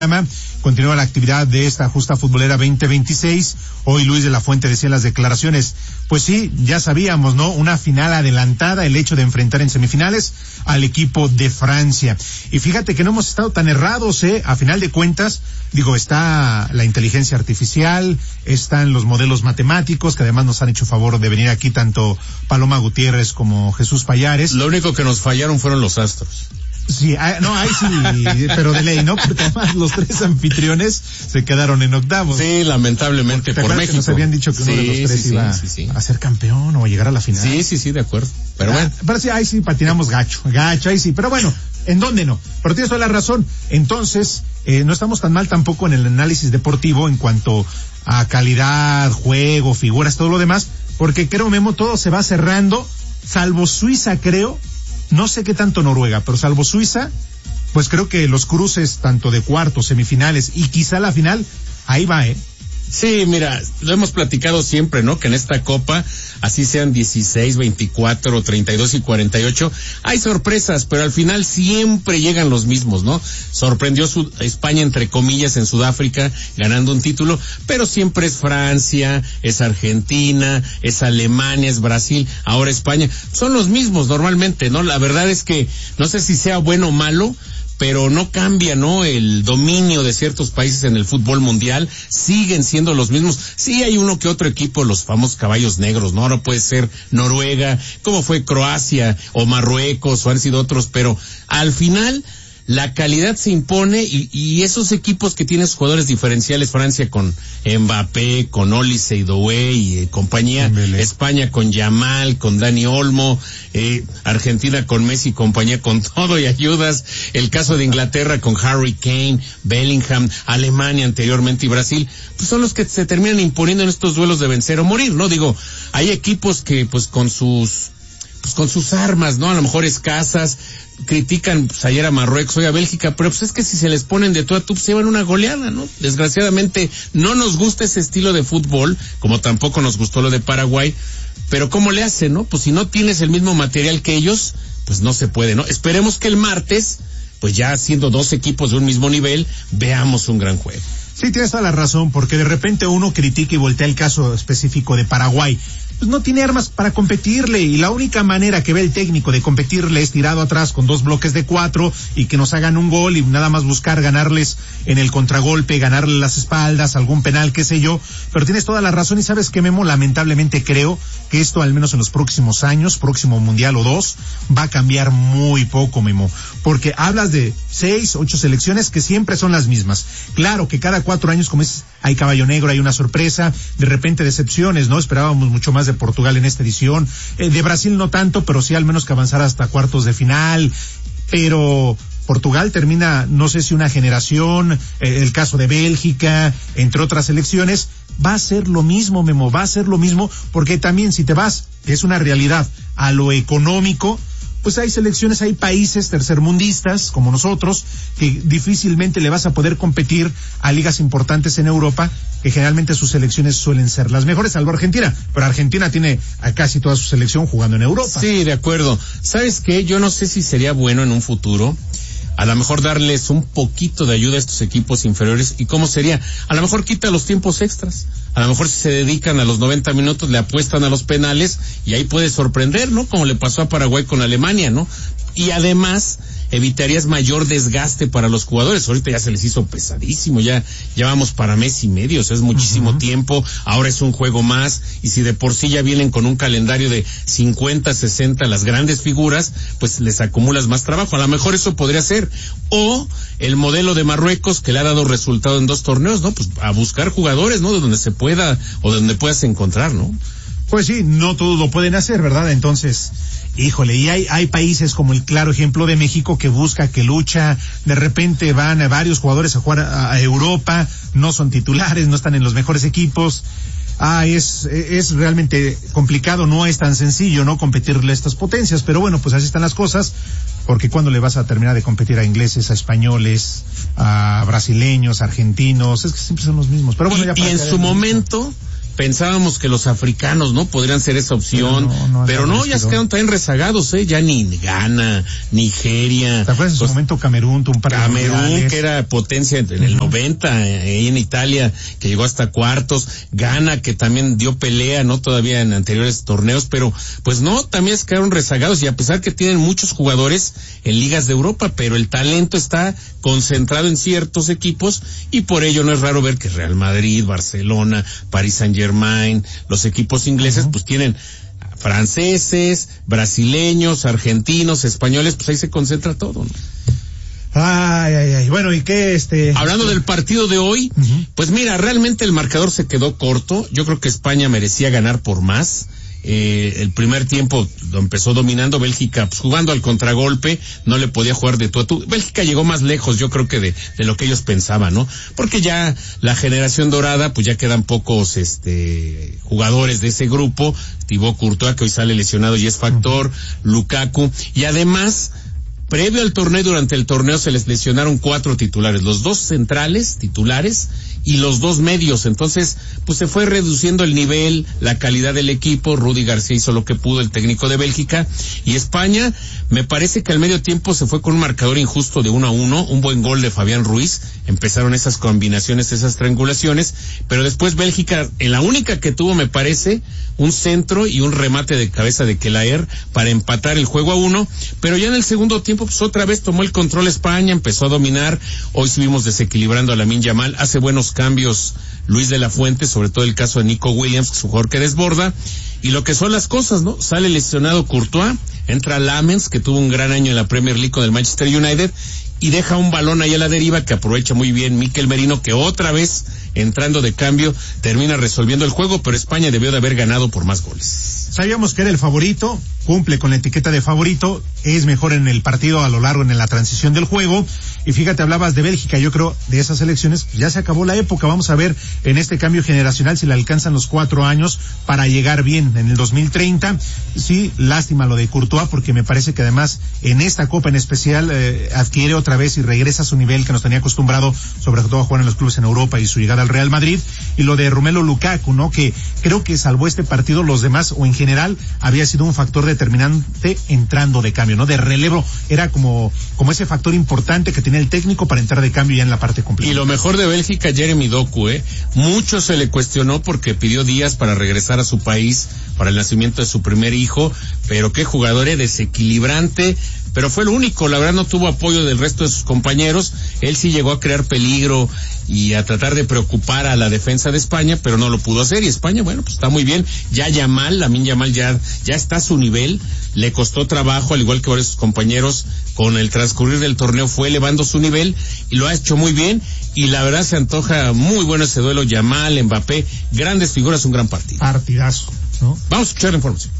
Continúa la actividad de esta justa futbolera 2026. Hoy Luis de la Fuente decía en las declaraciones, pues sí, ya sabíamos, ¿no? Una final adelantada, el hecho de enfrentar en semifinales al equipo de Francia. Y fíjate que no hemos estado tan errados, a final de cuentas, digo, está la inteligencia artificial, están los modelos matemáticos, que además nos han hecho favor de venir aquí tanto Paloma Gutiérrez como Jesús Payares. Lo único que nos fallaron fueron los astros. Sí, no, ahí sí, pero de ley, ¿no? Porque además los tres anfitriones se quedaron en octavos. Sí, lamentablemente por México. Que nos habían dicho que uno de los tres iba a ser campeón o a llegar a la final. Sí, de acuerdo. Pero bueno. Pero sí, ahí sí patinamos gacho, ahí sí. Pero bueno, ¿en dónde no? Pero tienes toda la razón. Entonces, no estamos tan mal tampoco en el análisis deportivo en cuanto a calidad, juego, figuras, todo lo demás, porque creo, Memo, todo se va cerrando, salvo Suiza, creo. No sé qué tanto Noruega, pero salvo Suiza, pues creo que los cruces tanto de cuartos, semifinales y quizá la final, ahí va, Sí, mira, lo hemos platicado siempre, ¿no? Que en esta Copa, así sean 16, 24, 32 y 48, hay sorpresas, pero al final siempre llegan los mismos, ¿no? Sorprendió España, entre comillas, en Sudáfrica, ganando un título, pero siempre es Francia, es Argentina, es Alemania, es Brasil, ahora España. Son los mismos normalmente, ¿no? La verdad es que no sé si sea bueno o malo, pero no cambia, ¿no? El dominio de ciertos países en el fútbol mundial, siguen siendo los mismos. Sí hay uno que otro equipo, los famosos caballos negros, ¿no? Ahora puede ser Noruega, como fue Croacia, o Marruecos, o han sido otros, pero al final la calidad se impone y esos equipos que tienen jugadores diferenciales, Francia con Mbappé, con Olise y Doué y compañía, España con Yamal, con Dani Olmo, Argentina con Messi y compañía, con todo y ayudas, el caso de Inglaterra con Harry Kane, Bellingham, Alemania anteriormente y Brasil, pues son los que se terminan imponiendo en estos duelos de vencer o morir, ¿no? Digo, hay equipos que pues con sus armas, ¿no? A lo mejor escasas, critican pues ayer a Marruecos, hoy a Bélgica, pero pues es que si se les ponen de tú a tú, pues se llevan una goleada, ¿no? Desgraciadamente no nos gusta ese estilo de fútbol, como tampoco nos gustó lo de Paraguay, pero ¿cómo le hacen, no? Pues si no tienes el mismo material que ellos, pues no se puede, ¿no? Esperemos que el martes, pues ya siendo dos equipos de un mismo nivel, veamos un gran juego. Sí, tienes toda la razón, porque de repente uno critica y voltea el caso específico de Paraguay. Pues no tiene armas para competirle y la única manera que ve el técnico de competirle es tirado atrás con 2 bloques de 4 y que nos hagan un gol y nada más buscar ganarles en el contragolpe, ganarle las espaldas, algún penal, qué sé yo. Pero tienes toda la razón y sabes que, Memo, lamentablemente creo que esto al menos en los próximos años, próximo mundial o 2, va a cambiar muy poco, Memo, porque hablas de 6, 8 selecciones que siempre son las mismas. Claro que cada 4 años, como es, hay caballo negro, hay una sorpresa, de repente decepciones, ¿no? Esperábamos mucho más de Portugal en esta edición, de Brasil no tanto, pero sí al menos que avanzara hasta cuartos de final, pero Portugal termina, no sé si una generación, el caso de Bélgica, entre otras selecciones, va a ser lo mismo, Memo, va a ser lo mismo, porque también si te vas, que es una realidad, a lo económico, pues hay selecciones, hay países tercermundistas como nosotros que difícilmente le vas a poder competir a ligas importantes en Europa, que generalmente sus selecciones suelen ser las mejores, salvo Argentina, pero Argentina tiene a casi toda su selección jugando en Europa. Sí, de acuerdo. ¿Sabes qué? Yo no sé si sería bueno en un futuro a lo mejor darles un poquito de ayuda a estos equipos inferiores. ¿Y cómo sería? A lo mejor quita los tiempos extras. A lo mejor si se dedican a los 90 minutos, le apuestan a los penales y ahí puede sorprender, ¿no? Como le pasó a Paraguay con Alemania, ¿no? Y además evitarías mayor desgaste para los jugadores. Ahorita ya se les hizo pesadísimo, ya vamos para mes y medio, o sea, es muchísimo tiempo, ahora es un juego más, y si de por sí ya vienen con un calendario de 50, 60 las grandes figuras, pues les acumulas más trabajo. A lo mejor eso podría ser, o el modelo de Marruecos que le ha dado resultado en 2 torneos, ¿no? Pues a buscar jugadores, ¿no? De donde se pueda, o de donde puedas encontrar, ¿no? Pues sí, no todos lo pueden hacer, ¿verdad? Entonces, híjole, y hay países como el claro ejemplo de México que busca, que lucha, de repente van varios jugadores a jugar a Europa, no son titulares, no están en los mejores equipos. Es realmente complicado, no es tan sencillo, ¿no? Competirle a estas potencias, pero bueno, pues así están las cosas, porque cuando le vas a terminar de competir a ingleses, a españoles, a brasileños, argentinos, es que siempre son los mismos, pero bueno, ya y en su momento, pensábamos que los africanos, ¿no? Podrían ser esa opción, pero no, ya se quedaron también rezagados, ya ni Ghana, Nigeria. ¿Te acuerdas en su momento Camerún, que era potencia en el 90, en Italia, que llegó hasta cuartos, Ghana, que también dio pelea, ¿no? Todavía en anteriores torneos, pero pues no, también se quedaron rezagados, y a pesar que tienen muchos jugadores en ligas de Europa, pero el talento está concentrado en ciertos equipos, y por ello no es raro ver que Real Madrid, Barcelona, Paris Saint-Germain, los equipos ingleses, pues tienen franceses, brasileños, argentinos, españoles, pues ahí se concentra todo, ¿no? Ay. Bueno, ¿y qué hablando del partido de hoy, pues mira, realmente el marcador se quedó corto. Yo creo que España merecía ganar por más. El primer tiempo lo empezó dominando Bélgica, pues, jugando al contragolpe, no le podía jugar de tú a tú. Bélgica llegó más lejos, yo creo que de lo que ellos pensaban, ¿no? Porque ya la generación dorada, pues ya quedan pocos jugadores de ese grupo. Thibaut Courtois, que hoy sale lesionado y es factor, Lukaku, y además previo al torneo, durante el torneo se les lesionaron 4 titulares, los 2 centrales titulares y los 2 medios. Entonces, pues se fue reduciendo el nivel, la calidad del equipo. Rudy García hizo lo que pudo, el técnico de Bélgica, y España, me parece que al medio tiempo se fue con un marcador injusto de 1-1, un buen gol de Fabián Ruiz. Empezaron esas combinaciones, esas triangulaciones, pero después Bélgica, en la única que tuvo, me parece, un centro y un remate de cabeza de Kelaer para empatar el juego a 1, pero ya en el segundo tiempo, pues otra vez tomó el control España, empezó a dominar. Hoy seguimos desequilibrando a Lamine Yamal, hace buenos cambios Luis de la Fuente, sobre todo el caso de Nico Williams, que es un jugador que desborda, y lo que son las cosas, ¿no? Sale lesionado Courtois, entra Lamens, que tuvo un gran año en la Premier League con el Manchester United, y deja un balón ahí a la deriva que aprovecha muy bien Mikel Merino, que otra vez, entrando de cambio, termina resolviendo el juego, pero España debió de haber ganado por más goles. Sabíamos que era el favorito, cumple con la etiqueta de favorito, es mejor en el partido a lo largo, en la transición del juego. Y fíjate, hablabas de Bélgica, yo creo de esas elecciones ya se acabó la época. Vamos a ver en este cambio generacional si le alcanzan los 4 años para llegar bien en el 2030. Sí, lástima lo de Courtois, porque me parece que además en esta Copa en especial adquiere otra vez y regresa a su nivel que nos tenía acostumbrado, sobre todo a jugar en los clubes en Europa y su llegada al Real Madrid. Y lo de Romelu Lukaku, ¿no? Que creo que salvó este partido, los demás, o en general, había sido un factor determinante entrando de cambio, ¿no? De relevo, era como ese factor importante que tenía el técnico para entrar de cambio ya en la parte completa. Y lo mejor de Bélgica, Jeremy Doku, mucho se le cuestionó porque pidió días para regresar a su país para el nacimiento de su primer hijo, pero qué jugador, desequilibrante, pero fue lo único, la verdad no tuvo apoyo del resto de sus compañeros. Él sí llegó a crear peligro y a tratar de preocupar a la defensa de España, pero no lo pudo hacer, y España, bueno, pues está muy bien. Ya Lamine Yamal ya está a su nivel, le costó trabajo, al igual que varios de sus compañeros, con el transcurrir del torneo fue elevando su nivel y lo ha hecho muy bien, y la verdad se antoja muy bueno ese duelo, Yamal, Mbappé, grandes figuras, un gran partido. Partidazo, ¿no? Vamos a escuchar la información.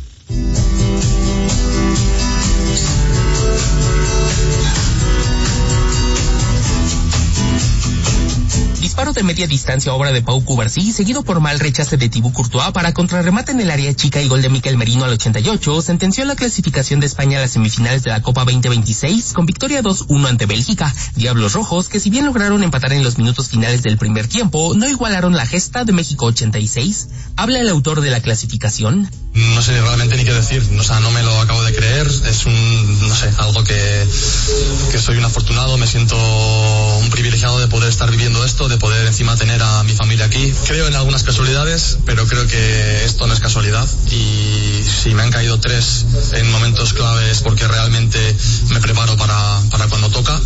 Disparo de media distancia, obra de Pau Cubarsí, seguido por mal rechace de Thibaut Courtois para contrarremate en el área chica y gol de Mikel Merino al 88, sentenció la clasificación de España a las semifinales de la Copa 2026 con victoria 2-1 ante Bélgica. Diablos Rojos, que si bien lograron empatar en los minutos finales del primer tiempo, no igualaron la gesta de México 86. Habla el autor de la clasificación. No sé realmente ni qué decir, no me lo acabo de creer, es algo que soy un afortunado, me siento un privilegiado de poder estar viviendo esto, de poder encima tener a mi familia aquí. Creo en algunas casualidades, pero creo que esto no es casualidad, y si me han caído 3 en momentos claves porque realmente me preparo para cuando toca,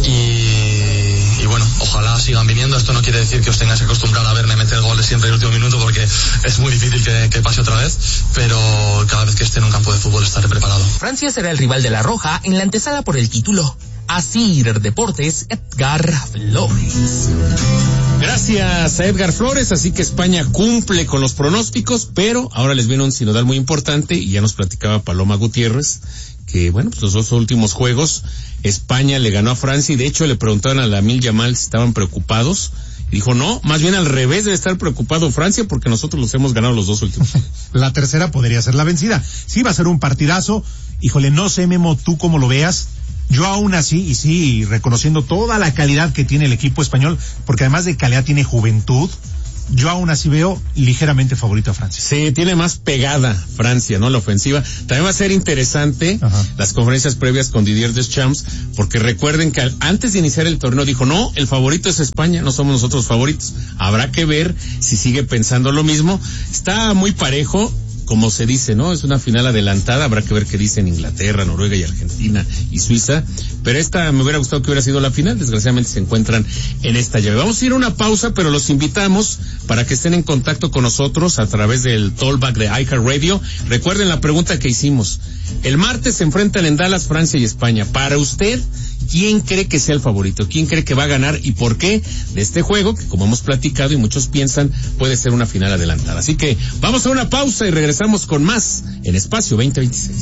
y bueno, ojalá sigan viniendo. Esto no quiere decir que os tengáis que acostumbrar a verme meter goles siempre en el último minuto, porque es muy difícil que pase otra vez, pero cada vez que esté en un campo de fútbol estaré preparado. Francia será el rival de la Roja en la antesala por el título. Asir Deportes, Edgar Flores. Gracias a Edgar Flores, así que España cumple con los pronósticos, pero ahora les viene un sinodal muy importante, y ya nos platicaba Paloma Gutiérrez, que bueno, pues los 2 últimos juegos, España le ganó a Francia, y de hecho le preguntaban a Lamine Yamal si estaban preocupados, y dijo no, más bien al revés, debe estar preocupado Francia porque nosotros los hemos ganado los 2 últimos. La tercera podría ser la vencida. Sí, va a ser un partidazo. Híjole, no sé, Memo, tú cómo lo veas. Yo aún así, y sí, reconociendo toda la calidad que tiene el equipo español, porque además de calidad tiene juventud, yo aún así veo ligeramente favorito a Francia. Sí, tiene más pegada Francia, ¿no? La ofensiva. También va a ser interesante las conferencias previas con Didier Deschamps, porque recuerden que antes de iniciar el torneo dijo, no, el favorito es España, no somos nosotros favoritos. Habrá que ver si sigue pensando lo mismo. Está muy parejo, como se dice, ¿no? Es una final adelantada, habrá que ver qué dicen Inglaterra, Noruega y Argentina y Suiza, pero esta me hubiera gustado que hubiera sido la final, desgraciadamente se encuentran en esta llave. Vamos a ir a una pausa, pero los invitamos para que estén en contacto con nosotros a través del Tollback de iHeartRadio. Recuerden la pregunta que hicimos. El martes se enfrentan en Dallas, Francia y España. Para usted, ¿quién cree que sea el favorito? ¿Quién cree que va a ganar y por qué de este juego, que como hemos platicado y muchos piensan, puede ser una final adelantada? Así que vamos a una pausa y regresamos con más en Espacio 2026.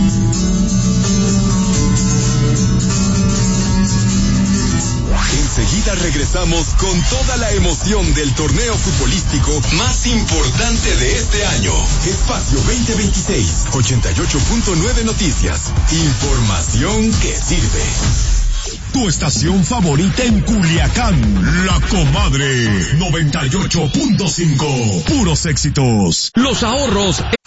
Enseguida regresamos con toda la emoción del torneo futbolístico más importante de este año. Espacio 2026, 88.9 Noticias. Información que sirve. Tu estación favorita en Culiacán, La Comadre 98.5. Puros éxitos. Los ahorros